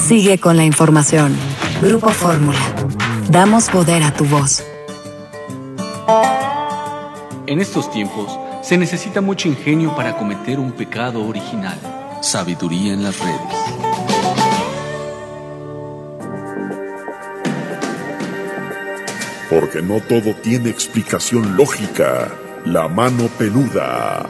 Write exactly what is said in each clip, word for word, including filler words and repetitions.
Sigue con la información. Grupo Fórmula. Damos poder a tu voz. En estos tiempos se necesita mucho ingenio para cometer un pecado original. Sabiduría en las redes. Porque no todo tiene explicación lógica. La mano peluda.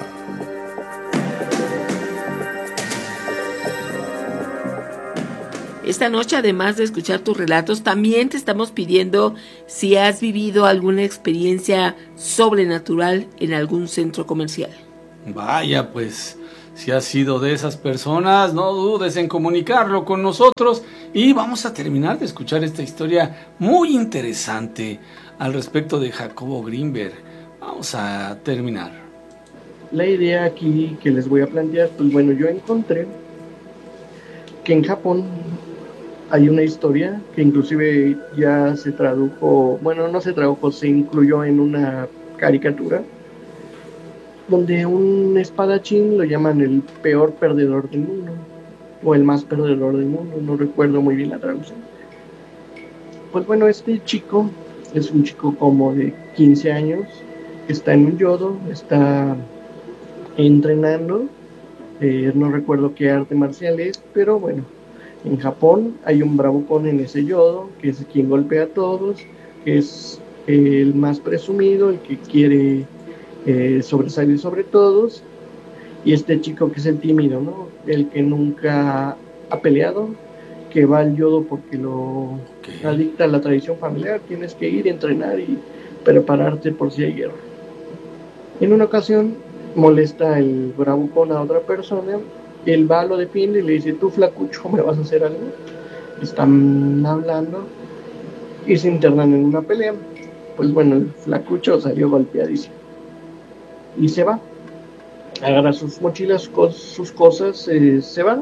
Esta noche, además de escuchar tus relatos, también te estamos pidiendo si has vivido alguna experiencia sobrenatural en algún centro comercial. Vaya, pues, si has sido de esas personas, no dudes en comunicarlo con nosotros y vamos a terminar de escuchar esta historia muy interesante al respecto de Jacobo Greenberg. Vamos a terminar. La idea aquí que les voy a plantear, pues bueno, yo encontré que en Japón hay una historia que inclusive ya se tradujo, bueno, no se tradujo, se incluyó en una caricatura, donde un espadachín lo llaman el peor perdedor del mundo, o el más perdedor del mundo, no recuerdo muy bien la traducción. Pues bueno, este chico es un chico como de quince años, está en un yodo, está entrenando, eh, no recuerdo qué arte marcial es, pero bueno, en Japón hay un bravucón en ese yodo, que es quien golpea a todos, que es eh, el más presumido, el que quiere eh, sobresalir sobre todos, y este chico que es el tímido, ¿no? El que nunca ha peleado, que va al yodo porque lo okay. adicta a la tradición familiar, tienes que ir a entrenar y prepararte por si hay guerra. En una ocasión molesta el bravucón a otra persona, él va, lo defiende y le dice, tú flacucho, ¿me vas a hacer algo? Están hablando y se internan en una pelea. Pues bueno, el flacucho salió golpeadísimo y se va, agarra sus mochilas, sus cosas, eh, se va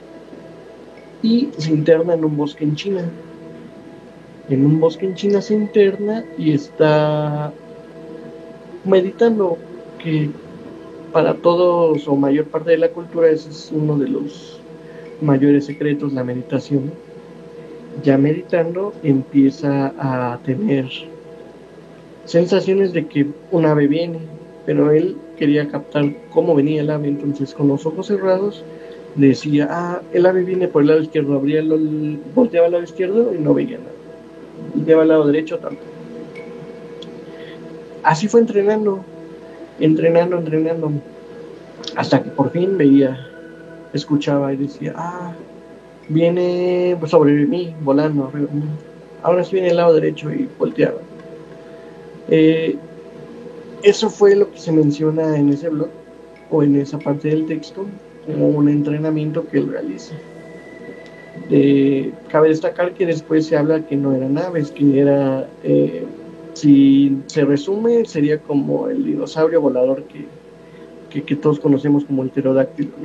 y se interna en un bosque en China. En un bosque en China se interna y está meditando, que para todos o mayor parte de la cultura ese es uno de los mayores secretos, la meditación. Ya meditando empieza a tener sensaciones de que un ave viene, pero él quería captar cómo venía el ave, entonces con los ojos cerrados decía, ah, el ave viene por el lado izquierdo, abría el, volteaba al lado izquierdo y no veía nada, volteaba al lado derecho tampoco. Así fue entrenando, entrenando, entrenando, hasta que por fin veía, escuchaba y decía, ah, viene sobre mí, volando arriba de mí. Ahora sí viene el lado derecho y volteaba. Eh, eso fue lo que se menciona en ese blog, o en esa parte del texto, como un entrenamiento que él realiza. Eh, cabe destacar que después se habla que no eran aves, que era... Eh, si se resume, sería como el dinosaurio volador que, que, que todos conocemos como el pterodáctilo, ¿no?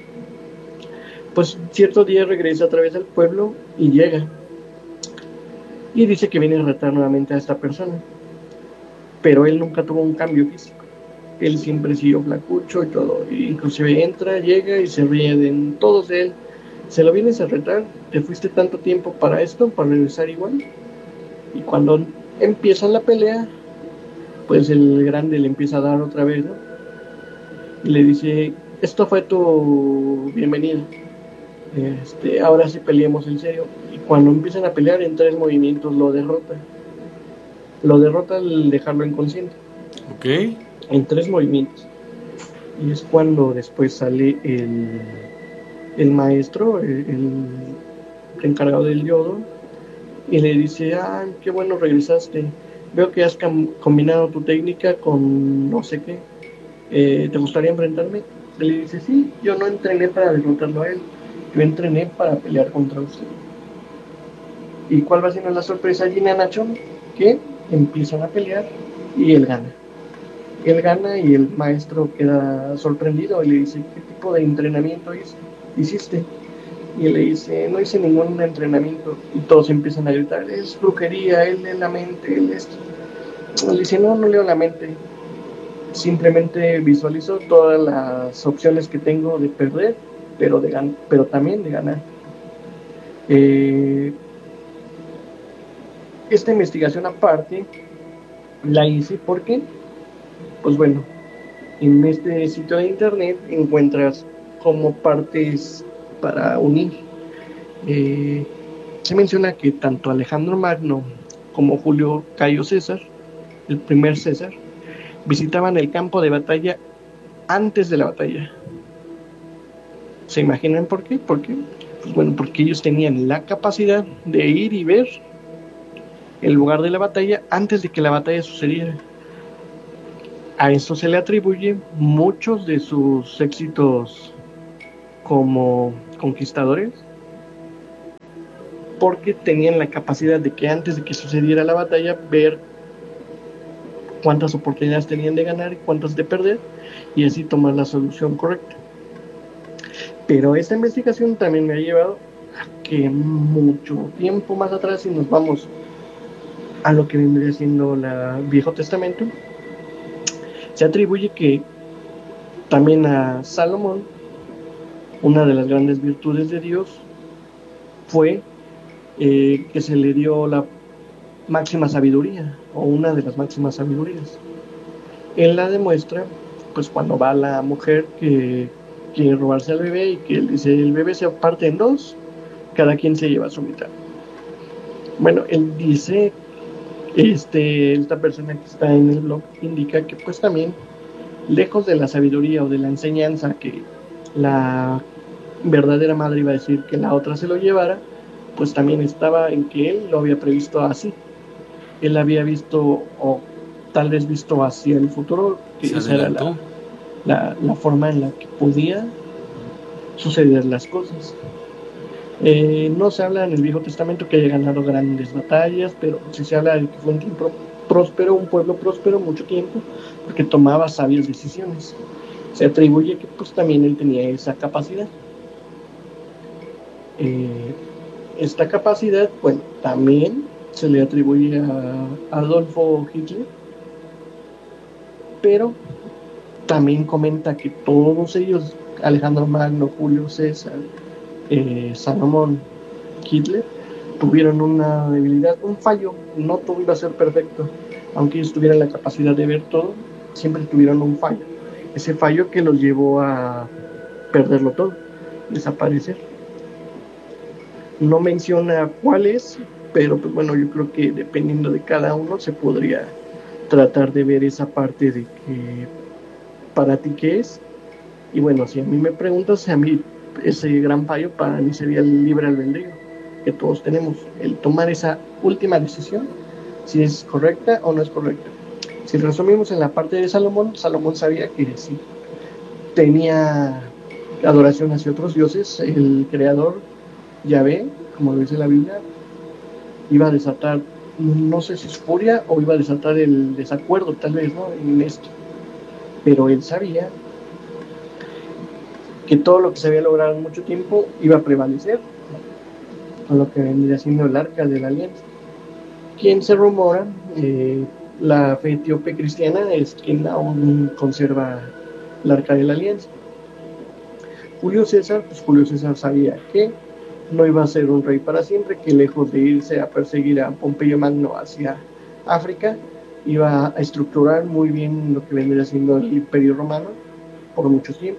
Pues cierto día regresa otra vez al pueblo y llega. Y dice que viene a retar nuevamente a esta persona. Pero él nunca tuvo un cambio físico. Él siempre siguió flacucho y todo. E inclusive entra, llega y se ríe de todos de él. ¿Se lo vienes a retar? ¿Te fuiste tanto tiempo para esto, para regresar igual? Y cuando empieza la pelea, pues el grande le empieza a dar otra vez, ¿no? Y le dice, esto fue tu bienvenida, este, ahora sí peleemos en serio. Y cuando empiezan a pelear, en tres movimientos lo derrota. Lo derrota al dejarlo inconsciente. Ok. En tres movimientos. Y es cuando después sale el, el maestro, el, el encargado del yodo, y le dice, ah, qué bueno regresaste, veo que has cam- combinado tu técnica con no sé qué, eh, ¿te gustaría enfrentarme? Y le dice, sí, yo no entrené para derrotarlo a él, yo entrené para pelear contra usted. ¿Y cuál va siendo la sorpresa allí, Nacho? Que empiezan a pelear y él gana. Él gana y el maestro queda sorprendido y le dice, ¿qué tipo de entrenamiento hiciste? Y le dice, no hice ningún entrenamiento. Y todos empiezan a gritar, es brujería, él lee la mente, él esto. Le dice, no, no leo la mente. Simplemente visualizo todas las opciones que tengo de perder, pero, de gan- pero también de ganar. Eh, esta investigación aparte la hice porque, pues bueno, en este sitio de internet encuentras como partes para unir. Eh, se menciona que tanto Alejandro Magno como Julio Cayo César, el primer César, visitaban el campo de batalla antes de la batalla. ¿Se imaginan por qué? ¿Por qué? Pues bueno, porque ellos tenían la capacidad de ir y ver el lugar de la batalla antes de que la batalla sucediera. A eso se le atribuye muchos de sus éxitos como conquistadores, porque tenían la capacidad de que antes de que sucediera la batalla, ver cuántas oportunidades tenían de ganar y cuántas de perder, y así tomar la solución correcta. Pero esta investigación también me ha llevado a que mucho tiempo más atrás, si nos vamos a lo que vendría siendo el Viejo Testamento, se atribuye que también a Salomón, una de las grandes virtudes de Dios fue eh, que se le dio la máxima sabiduría, o una de las máximas sabidurías. Él la demuestra pues cuando va la mujer que quiere robarse al bebé y que él dice el bebé se parte en dos, cada quien se lleva su mitad. Bueno, él dice, este, esta persona que está en el blog indica que pues también, lejos de la sabiduría o de la enseñanza que la verdadera madre iba a decir que la otra se lo llevara, pues también estaba en que él lo había previsto así. Él había visto, o tal vez visto hacia el futuro, que Se esa era la, la, la forma en la que podía suceder las cosas. Eh, no se habla en el Viejo Testamento que haya ganado grandes batallas, pero sí se habla de que fue un tiempo próspero, un pueblo próspero mucho tiempo, porque tomaba sabias decisiones. Se atribuye que pues también él tenía esa capacidad. Eh, esta capacidad, bueno, también se le atribuye a Adolfo Hitler, pero también comenta que todos ellos, Alejandro Magno, Julio César, eh, Salomón, Hitler, tuvieron una debilidad, un fallo. No todo iba a ser perfecto, aunque ellos tuvieran la capacidad de ver todo, siempre tuvieron un fallo. Ese fallo que los llevó a perderlo todo, desaparecer. No menciona cuál es, pero pues bueno, yo creo que dependiendo de cada uno se podría tratar de ver esa parte de que para ti qué es. Y bueno, si a mí me preguntas, a mí ese gran fallo para mí sería el libre albedrío que todos tenemos, el tomar esa última decisión, si es correcta o no es correcta. Si resumimos en la parte de Salomón, Salomón sabía que si tenía adoración hacia otros dioses, el creador Yahvé, como lo dice la Biblia, iba a desatar, no sé si es furia o iba a desatar el desacuerdo, tal vez, ¿no?, en esto. Pero él sabía que todo lo que se había logrado en mucho tiempo iba a prevalecer, con lo que vendría siendo el Arca de la Alianza. Quien se rumora, eh, la fe etíope cristiana es quien aún conserva el Arca de la Alianza. Julio César, pues Julio César sabía que no iba a ser un rey para siempre, que lejos de irse a perseguir a Pompeyo Magno hacia África, iba a estructurar muy bien lo que vendría siendo el Imperio Romano por mucho tiempo.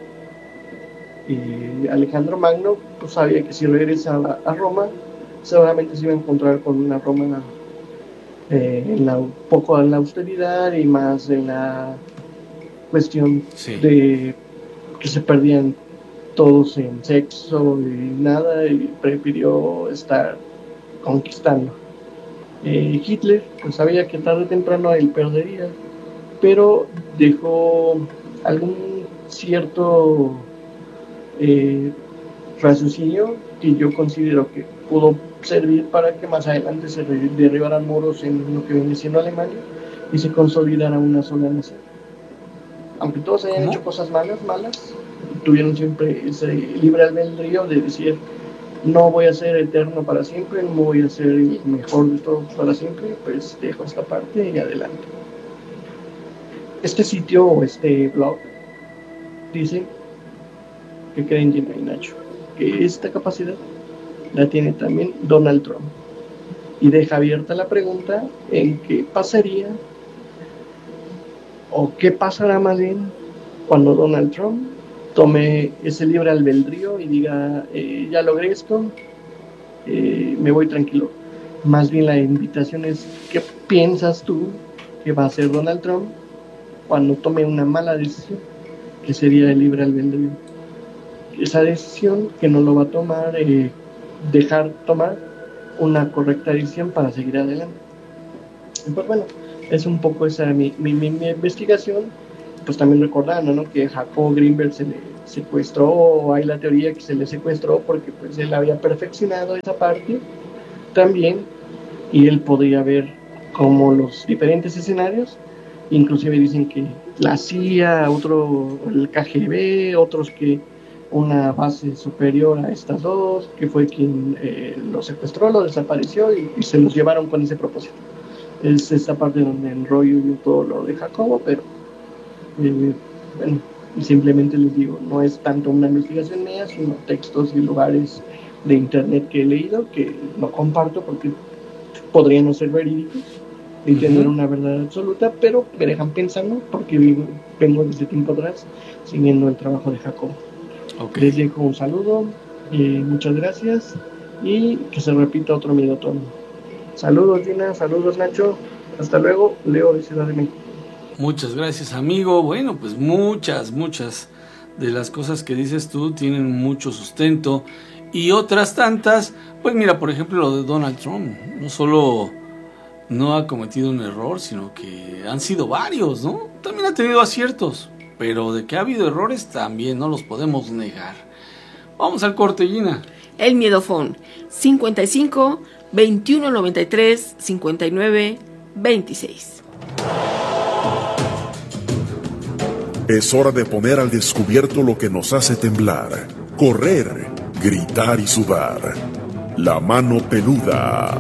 Y Alejandro Magno pues sabía que si regresaba a Roma, seguramente se iba a encontrar con una Roma eh, en la, un poco en la austeridad y más en la cuestión sí. de que se perdían todos en sexo y nada, y prefirió estar conquistando. Eh, Hitler pues sabía que tarde o temprano él perdería, pero dejó algún cierto eh, raciocinio que yo considero que pudo servir para que más adelante se derribaran muros en lo que viene siendo Alemania y se consolidara una sola nación. Aunque todos hayan ¿Cómo? hecho cosas malas, malas, tuvieron siempre ese libre albedrío de decir, no voy a ser eterno para siempre, no voy a ser el mejor de todos para siempre, pues dejo esta parte y adelante. Este sitio o este blog dice que creen Gina y Nacho, que esta capacidad la tiene también Donald Trump. Y deja abierta la pregunta en qué pasaría, o qué pasará más bien, cuando Donald Trump tome ese libre albedrío y diga, eh, ya logré esto, eh, me voy tranquilo. Más bien la invitación es, ¿qué piensas tú que va a hacer Donald Trump cuando tome una mala decisión, que sería el libre albedrío? Esa decisión que no lo va a tomar, eh, dejar tomar una correcta decisión para seguir adelante. Y pues bueno, es un poco esa mi, mi, mi, mi investigación. Pues también recordando, ¿no?, que Jacob Greenberg se le secuestró, o hay la teoría que se le secuestró porque pues él había perfeccionado esa parte también, y él podría ver como los diferentes escenarios. Inclusive dicen que la C I A, otro, el K G B, otros que una base superior a estas dos, que fue quien eh, lo secuestró, lo desapareció y, y se los llevaron con ese propósito. Es esa parte donde enrollo yo todo lo de Jacobo, pero eh, bueno, simplemente les digo, no es tanto una investigación mía, sino textos y lugares de internet que he leído, que no comparto porque podrían no ser verídicos y uh-huh. tener una verdad absoluta, pero me dejan pensando porque vivo, vengo desde tiempo atrás siguiendo el trabajo de Jacobo. Okay. Les dejo un saludo, eh, muchas gracias, y que se repita otro minutón. Saludos, Gina, saludos, Nacho, hasta luego, Leo de Ciudad de México. Muchas gracias, amigo. Bueno, pues muchas, muchas de las cosas que dices tú tienen mucho sustento, y otras tantas, pues mira, por ejemplo, lo de Donald Trump, no solo no ha cometido un error, sino que han sido varios, ¿no? También ha tenido aciertos, pero de que ha habido errores también no los podemos negar. Vamos al corte, Gina. El Miedofón, cincuenta y cinco, veintiuno noventa y tres, cincuenta y nueve, veintiséis. Es hora de poner al descubierto lo que nos hace temblar, correr, gritar y sudar. La mano peluda.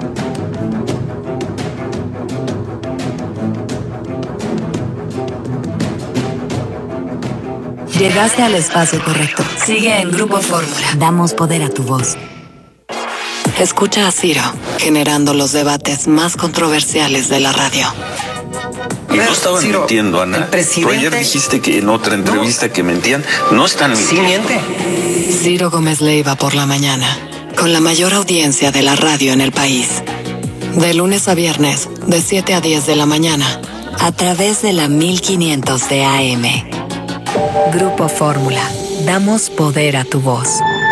Llegaste al espacio correcto. Sigue en Grupo Fórmula. Damos poder a tu voz. Escucha a Ciro, generando los debates más controversiales de la radio. Y no estaban Ciro, mintiendo, Ana. Tú ayer dijiste que en otra entrevista no. que mentían. No están mintiendo. Sí miente. Ciro Gómez Leiva por la mañana, con la mayor audiencia de la radio en el país. De lunes a viernes, de siete a diez de la mañana, a través de la mil quinientos de A M. Grupo Fórmula. Damos poder a tu voz.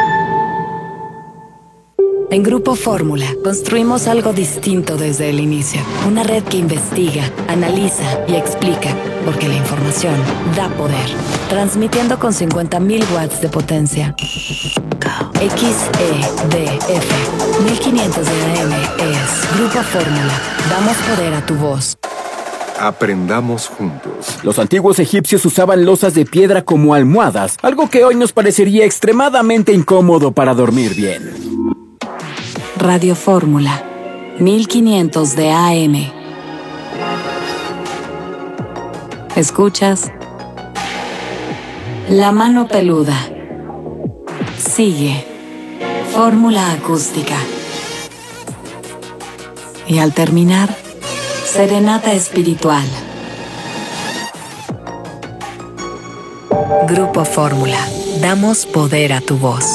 En Grupo Fórmula construimos algo distinto desde el inicio. Una red que investiga, analiza y explica, porque la información da poder. Transmitiendo con cincuenta mil watts de potencia. X E D F mil quinientos de A M es Grupo Fórmula. Damos poder a tu voz. Aprendamos juntos. Los antiguos egipcios usaban losas de piedra como almohadas, algo que hoy nos parecería extremadamente incómodo para dormir bien. Radio Fórmula, mil quinientos de A M. ¿Escuchas? La mano peluda. Sigue. Fórmula acústica. Y al terminar, serenata espiritual. Grupo Fórmula. Damos poder a tu voz.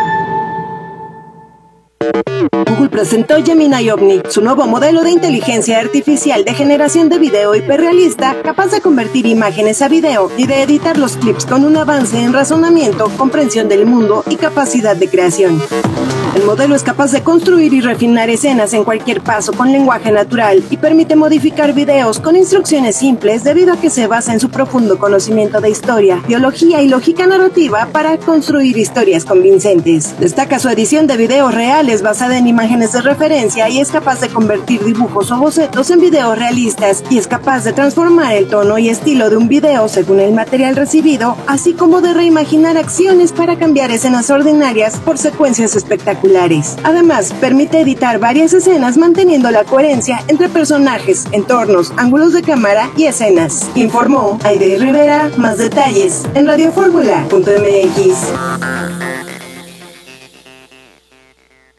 Google presentó Gemini Omni, su nuevo modelo de inteligencia artificial de generación de video hiperrealista, capaz de convertir imágenes a video y de editar los clips con un avance en razonamiento, comprensión del mundo y capacidad de creación. El modelo es capaz de construir y refinar escenas en cualquier paso con lenguaje natural y permite modificar videos con instrucciones simples debido a que se basa en su profundo conocimiento de historia, biología y lógica narrativa para construir historias convincentes. Destaca su edición de videos reales basada en imágenes de referencia y es capaz de convertir dibujos o bocetos en videos realistas y es capaz de transformar el tono y estilo de un video según el material recibido, así como de reimaginar acciones para cambiar escenas ordinarias por secuencias espectaculares. Además, permite editar varias escenas manteniendo la coherencia entre personajes, entornos, ángulos de cámara y escenas. Informó Aide Rivera. Más detalles en radio fórmula punto m x.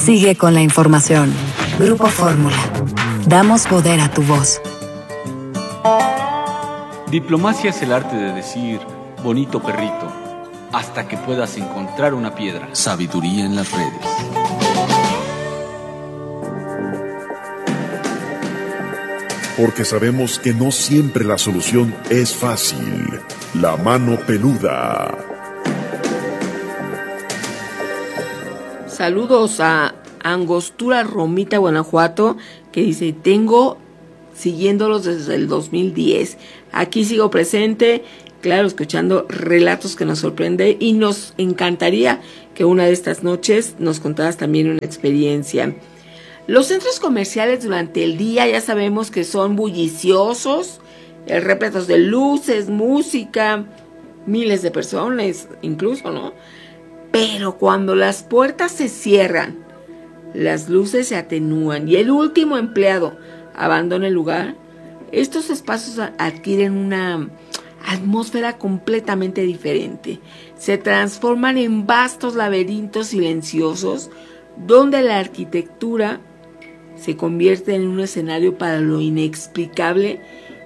Sigue con la información. Grupo Fórmula. Damos poder a tu voz. Diplomacia es el arte de decir bonito perrito hasta que puedas encontrar una piedra. Sabiduría en las redes. Porque sabemos que no siempre la solución es fácil. La mano peluda. Saludos a Angostura Romita, Guanajuato, que dice, tengo siguiéndolos desde el dos mil diez. Aquí sigo presente, claro, escuchando relatos que nos sorprende y nos encantaría que una de estas noches nos contaras también una experiencia. Los centros comerciales durante el día ya sabemos que son bulliciosos, repletos de luces, música, miles de personas incluso, ¿no? Pero cuando las puertas se cierran, las luces se atenúan y el último empleado abandona el lugar, estos espacios adquieren una atmósfera completamente diferente. Se transforman en vastos laberintos silenciosos donde la arquitectura se convierte en un escenario para lo inexplicable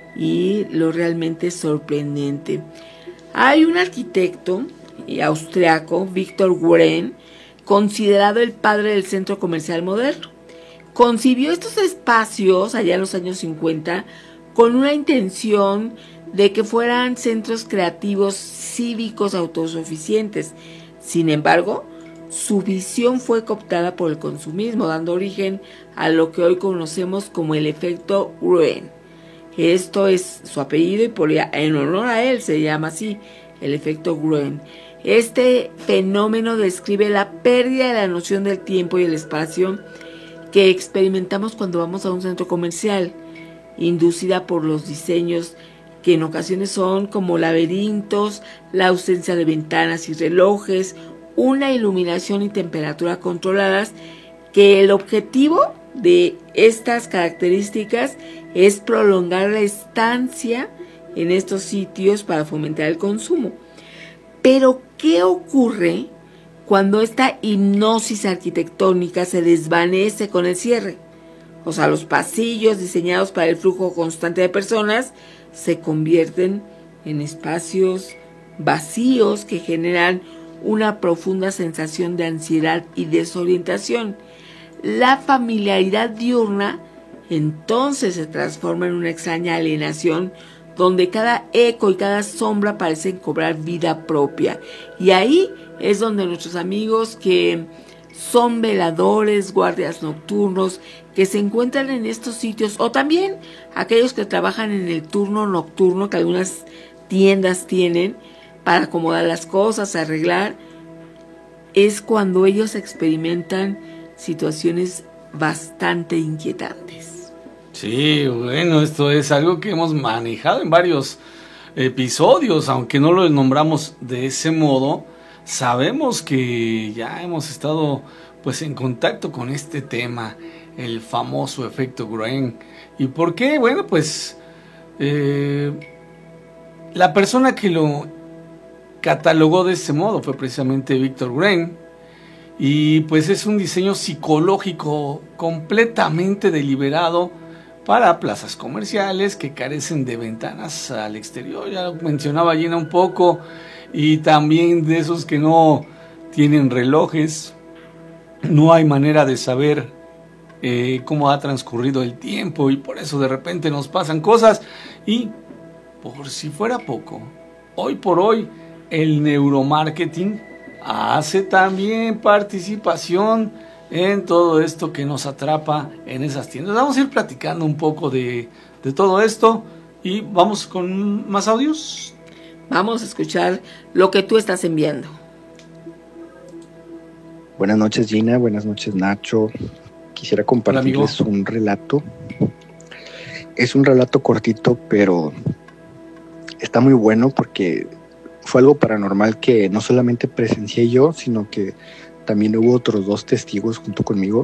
y lo realmente sorprendente. Hay un arquitecto austriaco, Victor Wren, considerado el padre del centro comercial moderno. Concibió estos espacios allá en los años cincuenta con una intención de que fueran centros creativos cívicos autosuficientes. Sin embargo, su visión fue cooptada por el consumismo, dando origen a lo que hoy conocemos como el efecto Wren. Esto es su apellido y por, en honor a él se llama así, el efecto Wren. Este fenómeno describe la pérdida de la noción del tiempo y el espacio que experimentamos cuando vamos a un centro comercial, inducida por los diseños que en ocasiones son como laberintos, la ausencia de ventanas y relojes, una iluminación y temperatura controladas, que el objetivo de estas características es prolongar la estancia en estos sitios para fomentar el consumo. Pero, ¿qué ocurre cuando esta hipnosis arquitectónica se desvanece con el cierre? O sea, los pasillos diseñados para el flujo constante de personas se convierten en espacios vacíos que generan una profunda sensación de ansiedad y desorientación. La familiaridad diurna entonces se transforma en una extraña alienación donde cada eco y cada sombra parecen cobrar vida propia. Y ahí es donde nuestros amigos que son veladores, guardias nocturnos, que se encuentran en estos sitios, o también aquellos que trabajan en el turno nocturno que algunas tiendas tienen para acomodar las cosas, arreglar, es cuando ellos experimentan situaciones bastante inquietantes. Sí, bueno, esto es algo que hemos manejado en varios episodios, aunque no lo nombramos de ese modo. Sabemos que ya hemos estado pues en contacto con este tema, el famoso efecto Wren. ¿Y por qué? Bueno, pues eh, la persona que lo catalogó de ese modo fue precisamente Victor Wren, y pues es un diseño psicológico completamente deliberado para plazas comerciales que carecen de ventanas al exterior. Ya lo mencionaba Gina un poco, y también de esos que no tienen relojes. No hay manera de saber eh, cómo ha transcurrido el tiempo, y por eso de repente nos pasan cosas. Y por si fuera poco, hoy por hoy el neuromarketing hace también participación en todo esto que nos atrapa en esas tiendas. Vamos a ir platicando un poco de, de todo esto, y vamos con más audios. Vamos a escuchar lo que tú estás enviando. Buenas noches, Gina. Buenas noches, Nacho. Quisiera compartirles un relato. Es un relato cortito, pero está muy bueno porque fue algo paranormal que no solamente presencié yo, sino que también hubo otros dos testigos junto conmigo.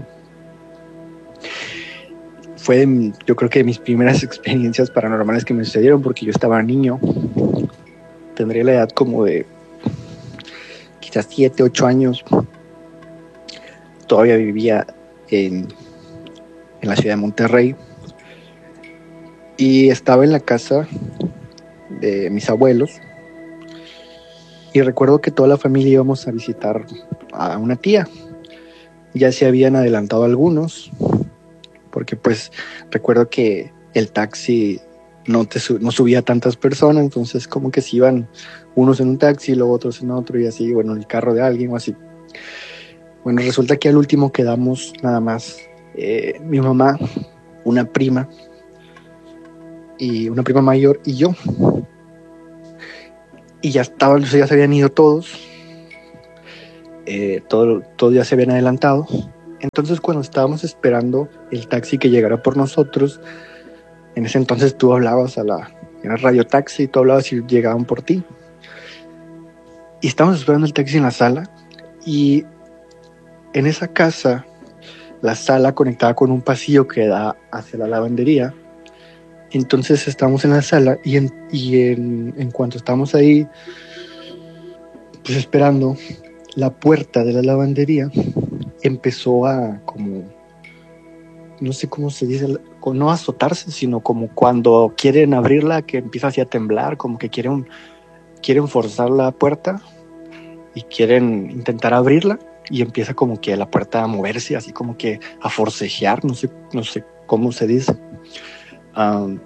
Fue, yo creo que de mis primeras experiencias paranormales que me sucedieron, porque yo estaba niño. Tendría la edad como de quizás siete, ocho años. todavía vivía en, en la ciudad de Monterrey y estaba en la casa de mis abuelos. Y recuerdo que toda la familia íbamos a visitar a una tía. Ya se habían adelantado algunos, porque pues recuerdo que el taxi no, te no subía tantas personas, entonces como que se iban unos en un taxi, luego otros en otro y así, bueno, en el carro de alguien o así. Bueno, resulta que al último quedamos nada más eh, mi mamá, una prima, y una prima mayor y yo. Y ya estaban, ya se habían ido todos, eh, todo, todos ya se habían adelantado. Entonces cuando estábamos esperando el taxi que llegara por nosotros, en ese entonces tú hablabas a la, era radio taxi, tú hablabas y llegaban por ti. Y estábamos esperando el taxi en la sala y en esa casa, la sala conectaba con un pasillo que da hacia la lavandería. Entonces estábamos en la sala y, en, y en, en cuanto estábamos ahí, pues esperando, la puerta de la lavandería empezó a como, no sé cómo se dice, no azotarse, sino como cuando quieren abrirla, que empieza así a temblar, como que quieren, quieren forzar la puerta y quieren intentar abrirla y empieza como que la puerta a moverse, así como que a forcejear, no sé, no sé cómo se dice. Um,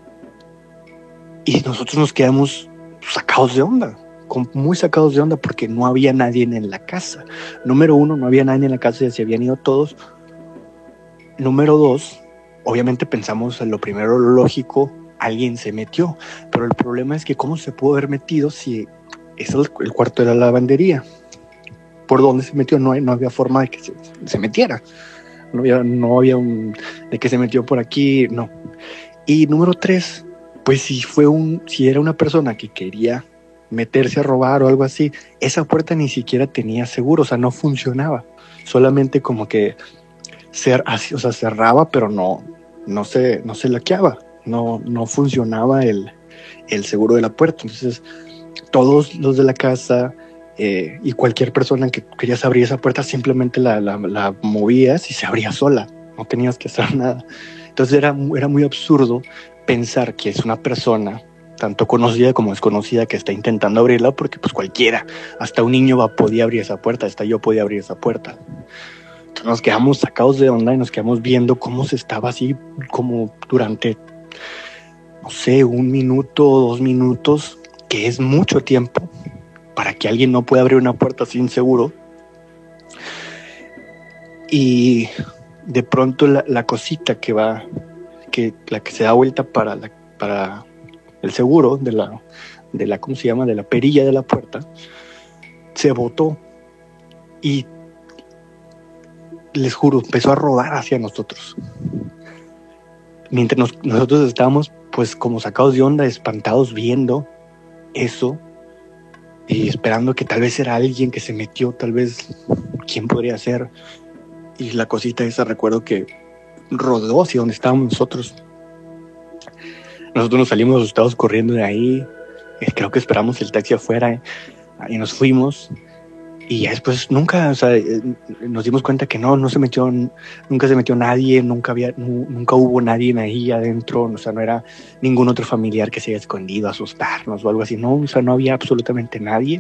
y nosotros nos quedamos sacados de onda, muy sacados de onda porque no había nadie en la casa. Número uno, no había nadie en la casa, ya se habían ido todos. Número dos, obviamente pensamos en lo primero, lo lógico, alguien se metió, pero el problema es que cómo se pudo haber metido si es el, el cuarto de la lavandería. ¿Por dónde se metió? No, no había forma de que se, se metiera. No había, no había un de que se metió por aquí, no. Y número tres, pues si fue un, si era una persona que quería meterse a robar o algo así, esa puerta ni siquiera tenía seguro, o sea, no funcionaba. Solamente como que ser así, o sea, cerraba, pero no, no se, no se laqueaba, no, no funcionaba el, el seguro de la puerta. Entonces, todos los de la casa eh, y cualquier persona que querías abrir esa puerta simplemente la, la, la movías y se abría sola, no tenías que hacer nada. Entonces era, era muy absurdo pensar que es una persona tanto conocida como desconocida que está intentando abrirla, porque pues cualquiera, hasta un niño va, podía abrir esa puerta, hasta yo podía abrir esa puerta. Entonces nos quedamos sacados de onda y nos quedamos viendo cómo se estaba así como durante, no sé, un minuto, dos minutos, que es mucho tiempo para que alguien no pueda abrir una puerta sin seguro. Y de pronto la, la cosita que va, que la que se da vuelta para, la, para el seguro de la, de la, ¿cómo se llama? De la perilla de la puerta, se botó y les juro, empezó a rodar hacia nosotros. Mientras nos, nosotros estábamos pues como sacados de onda, espantados viendo eso y esperando que tal vez era alguien que se metió, tal vez quién podría ser. Y la cosita esa, recuerdo que rodó hacia donde estábamos nosotros. Nosotros nos salimos asustados corriendo de ahí. Creo que esperamos el taxi afuera eh, y nos fuimos. Y ya después nunca, o sea, nos dimos cuenta que no, no se metió, nunca se metió nadie, nunca había, nunca hubo nadie ahí adentro, o sea, no era ningún otro familiar que se haya escondido a asustarnos o algo así, no, o sea, no había absolutamente nadie.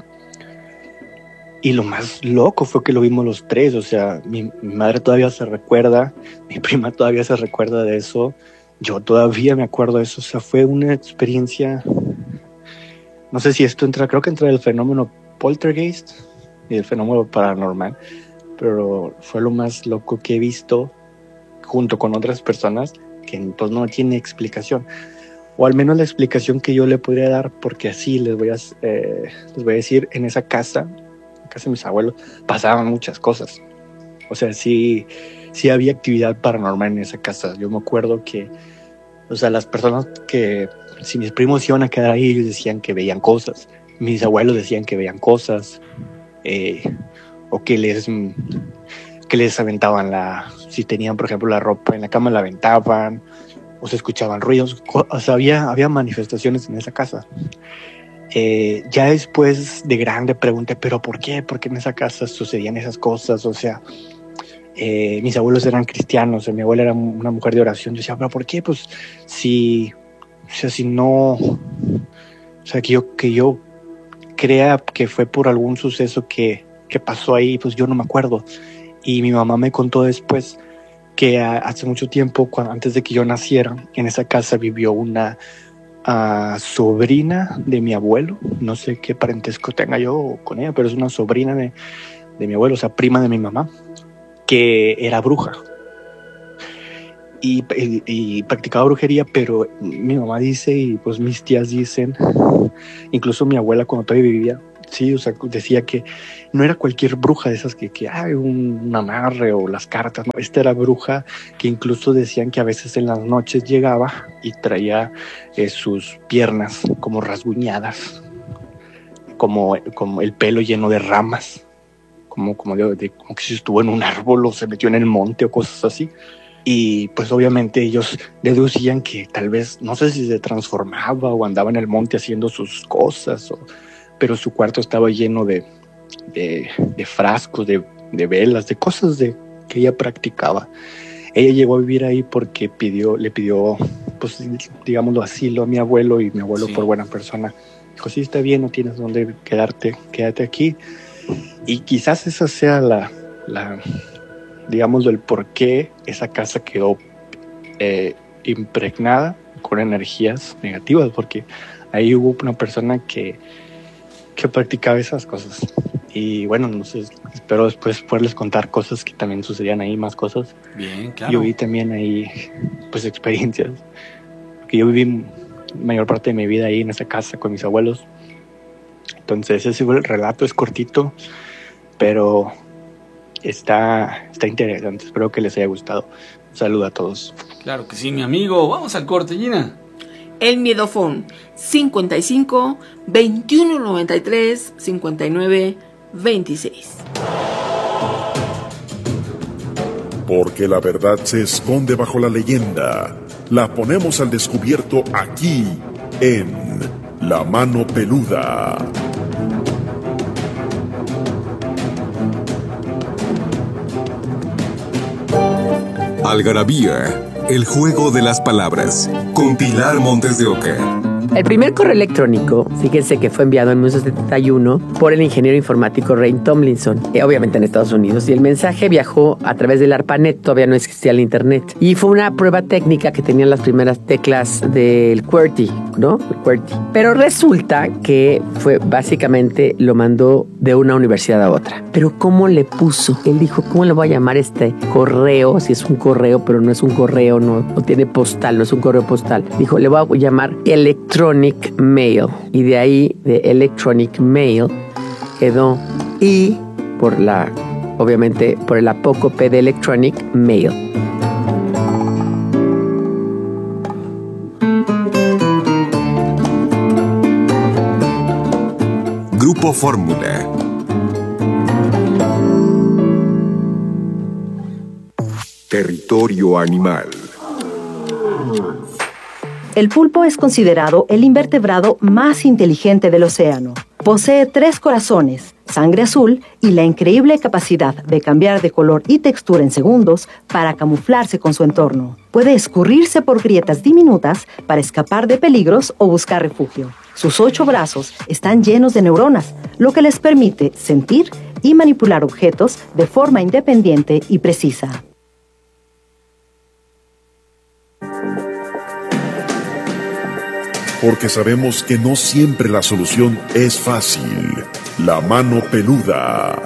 Y lo más loco fue que lo vimos los tres, o sea, mi, mi madre todavía se recuerda, mi prima todavía se recuerda de eso, yo todavía me acuerdo de eso, o sea, fue una experiencia, no sé si esto entra, creo que entra el fenómeno poltergeist y el fenómeno paranormal, pero fue lo más loco que he visto junto con otras personas que pues no tiene explicación, o al menos la explicación que yo le podría dar, porque así les voy a, eh, les voy a decir, en esa casa, en casa de mis abuelos, pasaban muchas cosas, o sea, sí, sí había actividad paranormal en esa casa. Yo me acuerdo que, o sea, las personas que, si mis primos iban a quedar ahí, ellos decían que veían cosas, mis abuelos decían que veían cosas, Eh, o que les que les aventaban la, si tenían por ejemplo la ropa en la cama la aventaban, o se escuchaban ruidos, o sea, había, había manifestaciones en esa casa. Eh, ya después de grande pregunté, pero ¿por qué? ¿Por qué en esa casa sucedían esas cosas? O sea, eh, mis abuelos eran cristianos, mi abuela era una mujer de oración. Yo decía, pero ¿por qué? Pues si, o sea, si no, o sea, que yo, que yo crea que fue por algún suceso que, que pasó ahí, pues yo no me acuerdo. Y mi mamá me contó después que hace mucho tiempo, cuando, antes de que yo naciera, en esa casa vivió una uh, sobrina de mi abuelo. No sé qué parentesco tenga yo con ella, pero es una sobrina de, de mi abuelo, o sea, prima de mi mamá, que era bruja. Y, y, y practicaba brujería, pero mi mamá dice, y pues mis tías dicen, incluso mi abuela cuando todavía vivía, sí, o sea, decía que no era cualquier bruja de esas que, que hay un, un amarre o las cartas, no, esta era bruja que incluso decían que a veces en las noches llegaba y traía eh, sus piernas como rasguñadas, como, como el pelo lleno de ramas, como, como, de, de, como que si estuvo en un árbol o se metió en el monte o cosas así. Y pues obviamente ellos deducían que tal vez, no sé si se transformaba o andaba en el monte haciendo sus cosas, o, pero su cuarto estaba lleno de, de, de frascos, de, de velas, de cosas de, que ella practicaba. Ella llegó a vivir ahí porque pidió, le pidió, pues digámoslo, asilo a mi abuelo, y mi abuelo, sí, por buena persona, dijo, sí, está bien, no tienes dónde quedarte, quédate aquí. Y quizás esa sea la... la digamos, el por qué esa casa quedó eh, impregnada con energías negativas, porque ahí hubo una persona que, que practicaba esas cosas. Y bueno, no sé, espero después poderles contar cosas que también sucedían ahí, más cosas. Bien, claro. Yo vi también ahí, pues, experiencias, porque yo viví mayor parte de mi vida ahí en esa casa con mis abuelos. Entonces ese fue el relato, es cortito, pero... Está, está interesante, espero que les haya gustado. Un saludo a todos. Claro que sí, mi amigo. Vamos al corte, Gina. El Miedofón, cincuenta y cinco, veintiuno noventa y tres, cincuenta y nueve, veintiséis. Porque la verdad se esconde bajo la leyenda. La ponemos al descubierto aquí, en La Mano Peluda. Algarabía, el juego de las palabras, con Pilar Montes de Oca. El primer correo electrónico, fíjense que fue enviado en mil novecientos setenta y uno por el ingeniero informático Ray Tomlinson, eh, obviamente en Estados Unidos, y el mensaje viajó a través del ARPANET, todavía no existía el internet, y fue una prueba técnica que tenían las primeras teclas del QWERTY, ¿no? El QWERTY. Pero resulta que fue básicamente lo mandó de una universidad a otra. Pero ¿cómo le puso? Él dijo, ¿cómo le voy a llamar este correo? Si es un correo, pero no es un correo, no, no tiene postal, no es un correo postal. Dijo, le voy a llamar electrónico Electronic Mail, y de ahí de Electronic Mail quedó y por la, obviamente por el apócope de Electronic Mail. Grupo Fórmula. Territorio animal. El pulpo es considerado el invertebrado más inteligente del océano. Posee tres corazones, sangre azul y la increíble capacidad de cambiar de color y textura en segundos para camuflarse con su entorno. Puede escurrirse por grietas diminutas para escapar de peligros o buscar refugio. Sus ocho brazos están llenos de neuronas, lo que les permite sentir y manipular objetos de forma independiente y precisa. Porque sabemos que no siempre la solución es fácil. La Mano Peluda.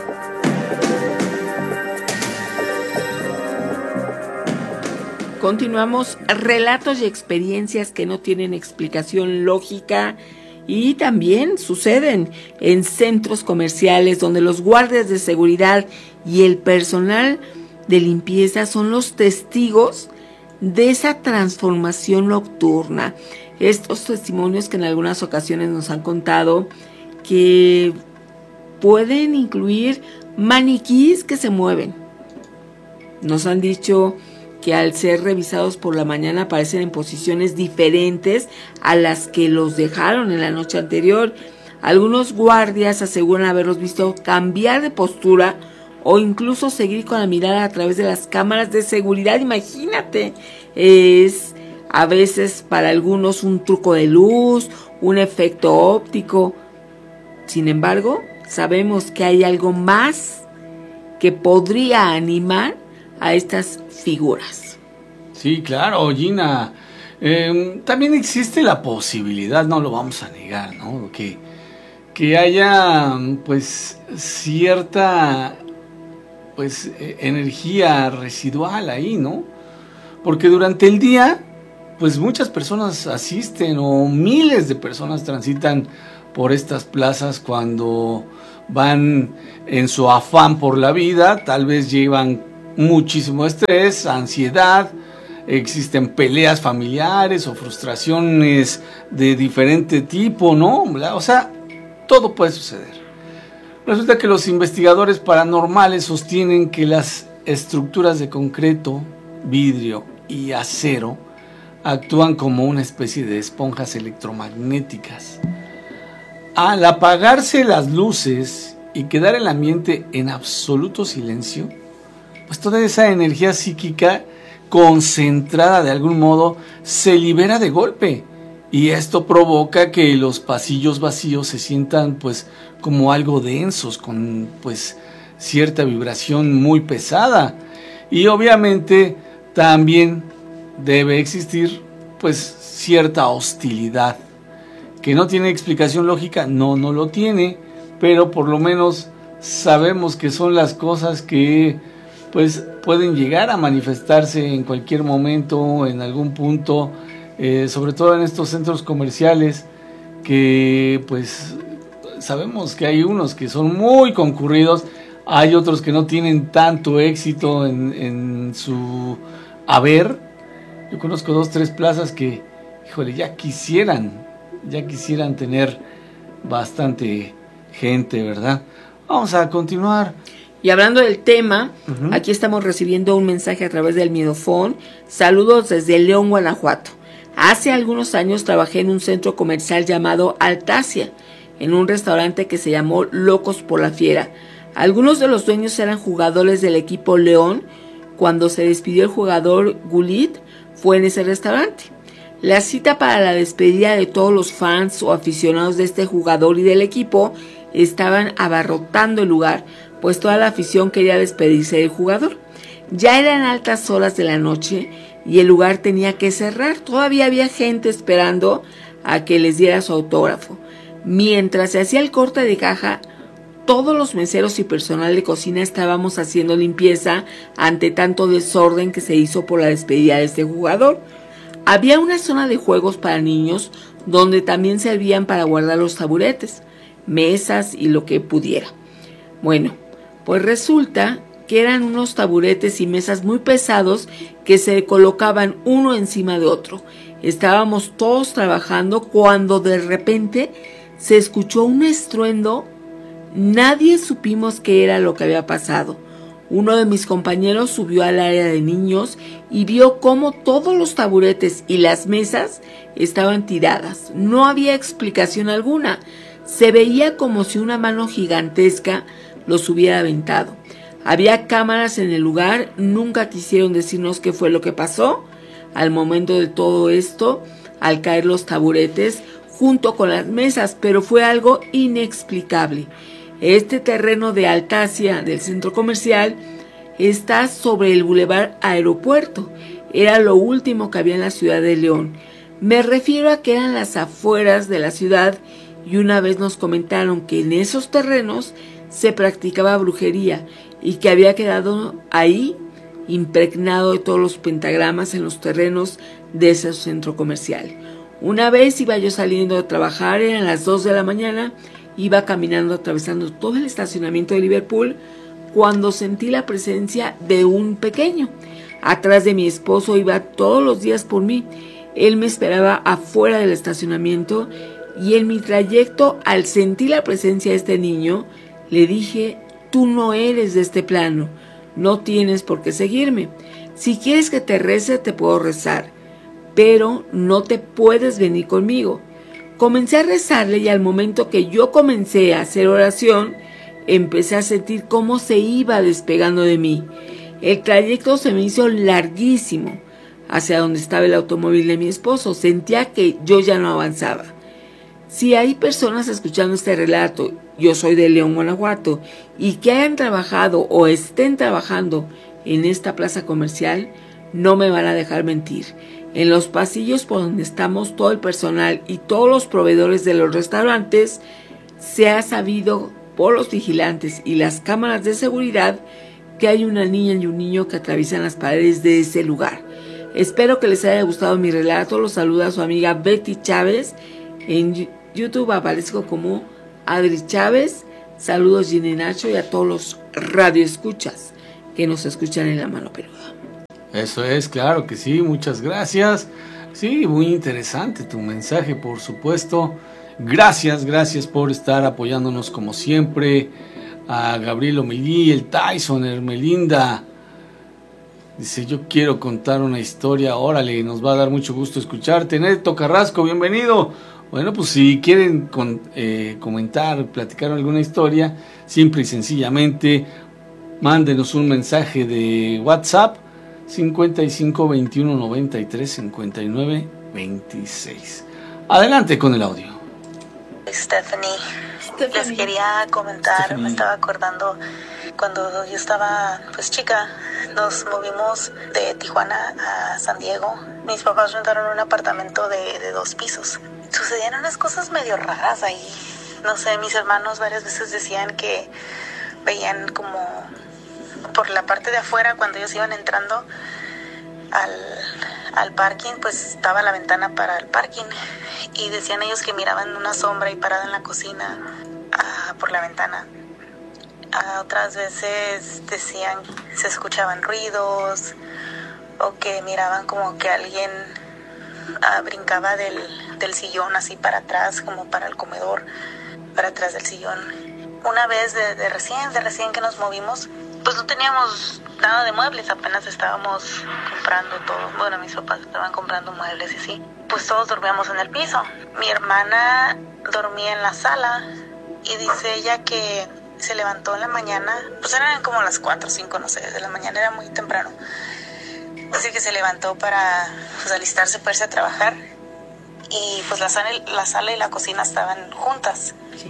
Continuamos, relatos y experiencias que no tienen explicación lógica y también suceden en centros comerciales donde los guardias de seguridad y el personal de limpieza son los testigos de esa transformación nocturna. Estos testimonios que en algunas ocasiones nos han contado que pueden incluir maniquís que se mueven. Nos han dicho que al ser revisados por la mañana aparecen en posiciones diferentes a las que los dejaron en la noche anterior. Algunos guardias aseguran haberlos visto cambiar de postura o incluso seguir con la mirada a través de las cámaras de seguridad. Imagínate, es a veces para algunos un truco de luz, un efecto óptico. Sin embargo, sabemos que hay algo más que podría animar a estas figuras. Sí, claro, Gina. Eh, también existe la posibilidad, no lo vamos a negar, ¿no? Que, que haya, pues, cierta, pues, eh, energía residual ahí, ¿no? Porque durante el día, pues, muchas personas asisten o miles de personas transitan por estas plazas cuando van en su afán por la vida, tal vez llevan muchísimo estrés, ansiedad, existen peleas familiares o frustraciones de diferente tipo, ¿no? O sea, todo puede suceder. Resulta que los investigadores paranormales sostienen que las estructuras de concreto, vidrio y acero actúan como una especie de esponjas electromagnéticas. Al apagarse las luces y quedar el ambiente en absoluto silencio, pues toda esa energía psíquica concentrada de algún modo se libera de golpe, y esto provoca que los pasillos vacíos se sientan pues como algo densos, con pues cierta vibración muy pesada, y obviamente también debe existir pues cierta hostilidad que no tiene explicación lógica. No, no lo tiene, pero por lo menos sabemos que son las cosas que pues pueden llegar a manifestarse en cualquier momento, en algún punto, eh, sobre todo en estos centros comerciales, que pues sabemos que hay unos que son muy concurridos, hay otros que no tienen tanto éxito en, en su haber. Yo conozco dos, tres plazas que, híjole, ya quisieran, ya quisieran tener bastante gente, ¿verdad? Vamos a continuar. Y hablando del tema, uh-huh. Aquí estamos recibiendo un mensaje a través del Midofón. Saludos desde León, Guanajuato. Hace algunos años trabajé en un centro comercial llamado Altasia, en un restaurante que se llamó Locos por la Fiera. Algunos de los dueños eran jugadores del equipo León. Cuando se despidió el jugador Gulit, fue en ese restaurante. La cita para la despedida de todos los fans o aficionados de este jugador y del equipo estaban abarrotando el lugar, pues toda la afición quería despedirse del jugador. Ya eran altas horas de la noche y el lugar tenía que cerrar. Todavía había gente esperando a que les diera su autógrafo. Mientras se hacía el corte de caja, todos los meseros y personal de cocina estábamos haciendo limpieza ante tanto desorden que se hizo por la despedida de este jugador. Había una zona de juegos para niños donde también servían para guardar los taburetes, mesas y lo que pudiera. Bueno, pues resulta que eran unos taburetes y mesas muy pesados que se colocaban uno encima de otro. Estábamos todos trabajando cuando de repente se escuchó un estruendo. Nadie supimos qué era lo que había pasado. Uno de mis compañeros subió al área de niños y vio cómo todos los taburetes y las mesas estaban tiradas. No había explicación alguna. Se veía como si una mano gigantesca los hubiera aventado. Había cámaras en el lugar, nunca quisieron decirnos qué fue lo que pasó. Al momento de todo esto, al caer los taburetes junto con las mesas, pero fue algo inexplicable. Este terreno de Altasia del centro comercial está sobre el Boulevard Aeropuerto. Era lo último que había en la ciudad de León. Me refiero a que eran las afueras de la ciudad y una vez nos comentaron que en esos terrenos se practicaba brujería y que había quedado ahí impregnado de todos los pentagramas en los terrenos de ese centro comercial. Una vez iba yo saliendo de trabajar, eran las dos de la mañana, iba caminando atravesando todo el estacionamiento de Liverpool cuando sentí la presencia de un pequeño. Atrás de mi esposo iba todos los días por mí. Él me esperaba afuera del estacionamiento y en mi trayecto, al sentir la presencia de este niño, le dije: tú no eres de este plano, no tienes por qué seguirme. Si quieres que te rece, te puedo rezar, pero no te puedes venir conmigo. Comencé a rezarle y al momento que yo comencé a hacer oración, empecé a sentir cómo se iba despegando de mí. El trayecto se me hizo larguísimo hacia donde estaba el automóvil de mi esposo. Sentía que yo ya no avanzaba. Si hay personas escuchando este relato, yo soy de León, Guanajuato, y que hayan trabajado o estén trabajando en esta plaza comercial, no me van a dejar mentir. En los pasillos por donde estamos, todo el personal y todos los proveedores de los restaurantes, se ha sabido por los vigilantes y las cámaras de seguridad que hay una niña y un niño que atraviesan las paredes de ese lugar. Espero que les haya gustado mi relato. Los saluda su amiga Betty Chávez. En YouTube aparezco como Adri Chávez. Saludos Gina y Nacho y a todos los radioescuchas que nos escuchan en La Mano Peluda. Eso es, claro que sí, muchas gracias. Sí, muy interesante tu mensaje, por supuesto. Gracias, gracias por estar apoyándonos como siempre. A Gabriel Omelí, el Tyson, Hermelinda. Dice, yo quiero contar una historia, órale, nos va a dar mucho gusto escucharte. Neto Carrasco, bienvenido. Bueno, pues si quieren con, eh, comentar, platicar alguna historia, simple y sencillamente, mándenos un mensaje de WhatsApp, cincuenta y cinco, veintiuno, noventa y tres, cincuenta y nueve, veintiséis. Adelante con el audio. Stephanie, Stephanie. Les quería comentar, Stephanie. Me estaba acordando cuando yo estaba pues chica, nos movimos de Tijuana a San Diego. Mis papás rentaron un apartamento de, de dos pisos. Sucedían unas cosas medio raras ahí. No sé, mis hermanos varias veces decían que veían como por la parte de afuera, cuando ellos iban entrando al, al parking, pues estaba la ventana para el parking. Y decían ellos que miraban una sombra ahí parada en la cocina uh, por la ventana. Uh, otras veces decían se escuchaban ruidos o que miraban como que alguien uh, brincaba del, del sillón así para atrás, como para el comedor, para atrás del sillón. Una vez de, de recién, de recién que nos movimos, pues no teníamos nada de muebles, apenas estábamos comprando todo. Bueno, mis papás estaban comprando muebles y así. Pues todos dormíamos en el piso. Mi hermana dormía en la sala y dice ella que se levantó en la mañana, pues eran como las cuatro o cinco, no sé, de la mañana, era muy temprano. Así que se levantó para pues, alistarse para irse a trabajar y pues la sala, la sala y la cocina estaban juntas. Sí.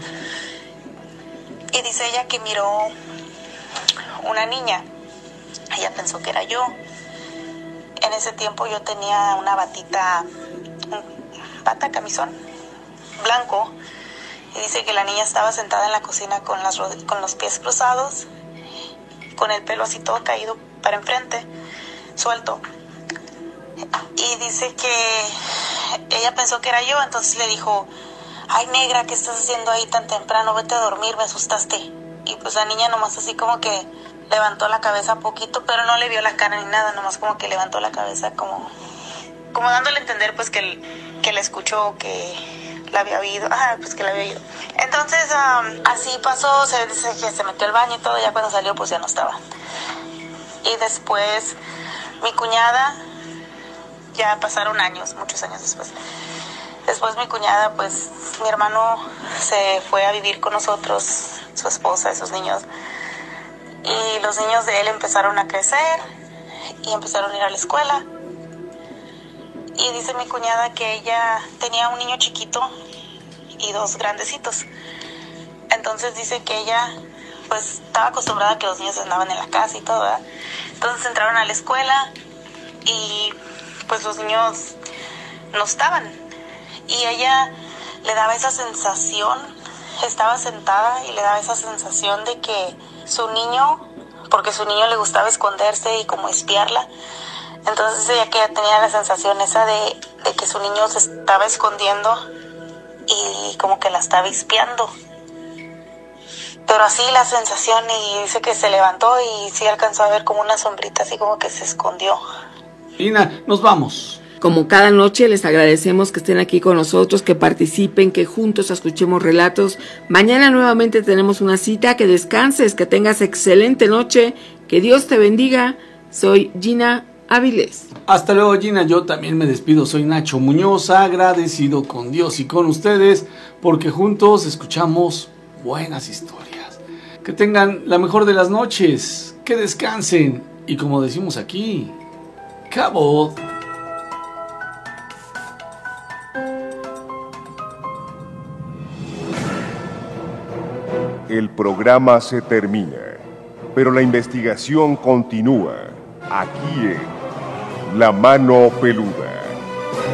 Y dice ella que miró una niña. Ella pensó que era yo. En ese tiempo yo tenía una batita, un bata camisón blanco. Y dice que la niña estaba sentada en la cocina con, las, con los pies cruzados, con el pelo así todo caído para enfrente, suelto. Y dice que ella pensó que era yo, entonces le dijo, ay negra, ¿qué estás haciendo ahí tan temprano? Vete a dormir, me asustaste. Y pues la niña nomás así como que levantó la cabeza poquito, pero no le vio la cara ni nada, nomás como que levantó la cabeza como, como dándole a entender pues que, que la escuchó, que la había oído, ah, pues que la había oído. Entonces um, así pasó, se dice que se metió al baño y todo, ya cuando salió pues ya no estaba. Y después mi cuñada, ya pasaron años, muchos años después. Después mi cuñada, pues mi hermano se fue a vivir con nosotros, su esposa y sus niños. Y los niños de él empezaron a crecer y empezaron a ir a la escuela. Y dice mi cuñada que ella tenía un niño chiquito y dos grandecitos. Entonces dice que ella pues estaba acostumbrada a que los niños andaban en la casa y todo, ¿verdad? Entonces entraron a la escuela y pues los niños no estaban. Y ella le daba esa sensación, estaba sentada y le daba esa sensación de que su niño, porque su niño le gustaba esconderse y como espiarla, entonces ella que tenía la sensación esa de, de que su niño se estaba escondiendo y como que la estaba espiando. Pero así la sensación, y dice que se levantó y sí alcanzó a ver como una sombrita así como que se escondió. Ina, nos vamos. Como cada noche les agradecemos que estén aquí con nosotros, que participen, que juntos escuchemos relatos. Mañana nuevamente tenemos una cita, que descanses, que tengas excelente noche, que Dios te bendiga. Soy Gina Avilés. Hasta luego, Gina. Yo también me despido. Soy Nacho Muñoz, agradecido con Dios y con ustedes porque juntos escuchamos buenas historias. Que tengan la mejor de las noches, que descansen y como decimos aquí, cabot. El programa se termina, pero la investigación continúa aquí en La Mano Peluda.